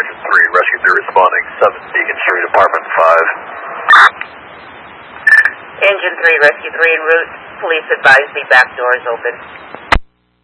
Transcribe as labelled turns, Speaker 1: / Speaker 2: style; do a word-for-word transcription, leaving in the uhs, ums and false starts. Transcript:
Speaker 1: Engine three, Rescue three responding, seven Beacon Street, Apartment five.
Speaker 2: Engine three, Rescue three en route. Police advise the back door is open.